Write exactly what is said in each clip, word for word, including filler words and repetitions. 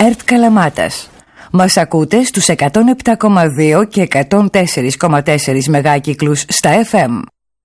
ΕΡΤ Καλαμάτας. Μας ακούτε στους εκατόν επτά κόμμα δύο και εκατόν τέσσερα κόμμα τέσσερα μεγάκυκλους στα εφ εμ.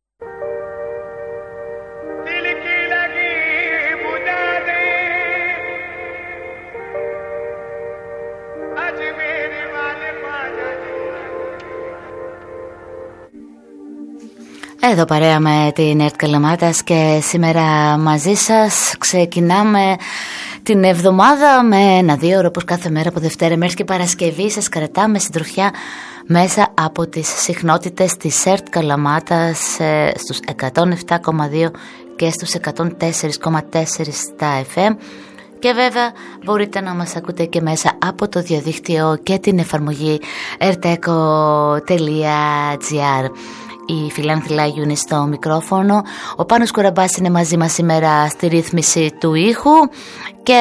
Εδώ παρέα με την ΕΡΤ Καλαμάτας και σήμερα μαζί σας ξεκινάμε την εβδομάδα με ένα δύο ώρο όπως κάθε μέρα από Δευτέρα μέχρι και Παρασκευή. Σας κρατάμε συντροφιά μέσα από τις συχνότητες της ΕΡΤ Καλαμάτας στους εκατόν επτά κόμμα δύο και στους εκατόν τέσσερα κόμμα τέσσερα στα εφ εμ. Και βέβαια μπορείτε να μας ακούτε και μέσα από το διαδίκτυο και την εφαρμογή ερτέκο τελεία τζι άρ. Η Φιλάνθη Λάγιου είναι στο μικρόφωνο. Ο Πάνος Κουραμπάς είναι μαζί μας σήμερα στη ρύθμιση του ήχου. Και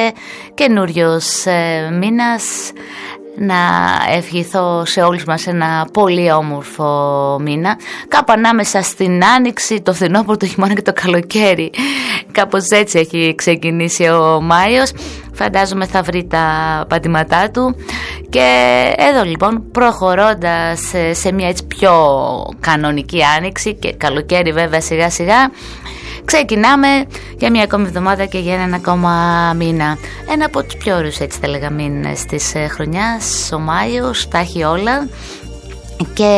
καινούριος ε, μήνας. Να ευχηθώ σε όλους μας ένα πολύ όμορφο μήνα. Κάπου ανάμεσα στην άνοιξη, το φθινόπωρο, το χειμώνα και το καλοκαίρι. Κάπως έτσι έχει ξεκινήσει ο Μάιος. Φαντάζομαι θα βρει τα πατήματά του. Και εδώ λοιπόν προχωρώντας σε μια έτσι πιο κανονική άνοιξη και καλοκαίρι βέβαια σιγά σιγά, ξεκινάμε για μια ακόμη εβδομάδα και για έναν ακόμα μήνα. Ένα από τους πιο ωραίους έτσι θα λέγα μήνες της χρονιάς, ο Μάιος, τα έχει όλα. Και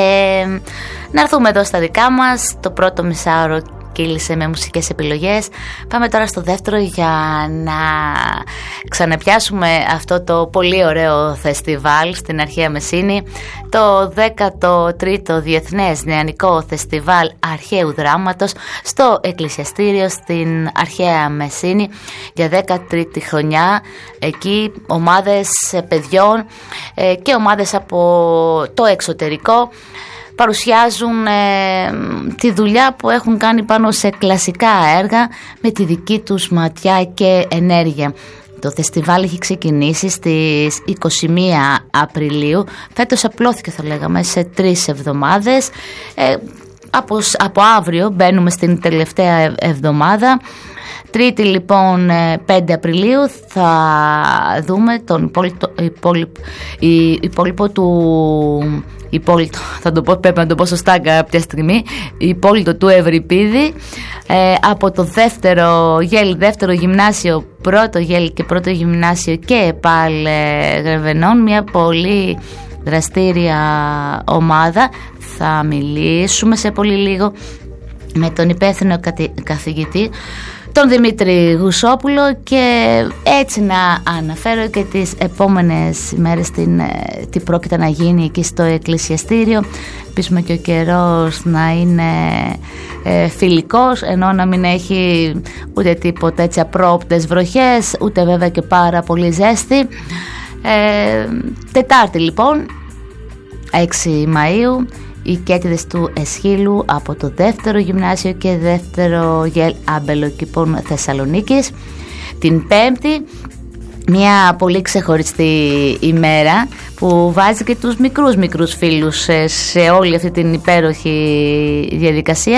να έρθουμε εδώ στα δικά μας, το πρώτο μισάωρο κύλησε με μουσικές επιλογές. Πάμε τώρα στο δεύτερο για να ξαναπιάσουμε αυτό το πολύ ωραίο φεστιβάλ στην Αρχαία Μεσίνη, το δέκατο τρίτο Διεθνές Νεανικό Φεστιβάλ Αρχαίου Δράματος στο Εκκλησιαστήριο στην Αρχαία Μεσίνη για δέκατη τρίτη χρονιά. Εκεί ομάδες παιδιών και ομάδες από το εξωτερικό παρουσιάζουν ε, τη δουλειά που έχουν κάνει πάνω σε κλασικά έργα με τη δική τους ματιά και ενέργεια. Το φεστιβάλ έχει ξεκινήσει στις είκοσι μία Απριλίου. Φέτος απλώθηκε θα λέγαμε σε τρεις εβδομάδες. Ε, από, από αύριο μπαίνουμε στην τελευταία εβδομάδα. Τρίτη λοιπόν πέντε Απριλίου θα δούμε τον υπόλοιπο, υπόλοιπο, υπόλοιπο του... Υπόλοιπο, θα το πω, πρέπει να το πω σωστά κάποια στιγμή, υπόλοιπο του Ευρυπίδη, ε, από το δεύτερο γέλ, δεύτερο γυμνάσιο, πρώτο γέλ και πρώτο γυμνάσιο και ΕΠΑΛ ε, Γρεβενών, μια πολύ δραστήρια ομάδα. Θα μιλήσουμε σε πολύ λίγο με τον υπεύθυνο καθηγητή, τον Δημήτρη Γουσόπουλο, και έτσι να αναφέρω και τις επόμενες ημέρες την, τι πρόκειται να γίνει εκεί στο εκκλησιαστήριο. Ελπίζουμε και ο καιρός να είναι ε, φιλικός, ενώ να μην έχει ούτε τίποτα έτσι απρόοπτες βροχές, ούτε βέβαια και πάρα πολύ ζέστη. ε, Τετάρτη λοιπόν έξι Μαΐου οι κέτιδες του Εσχύλου από το δεύτερο γυμνάσιο και δεύτερο γελ Αμπελοκήπων Θεσσαλονίκης. Την Πέμπτη μια πολύ ξεχωριστή ημέρα που βάζει και τους μικρούς μικρούς φίλους σε όλη αυτή την υπέροχη διαδικασία.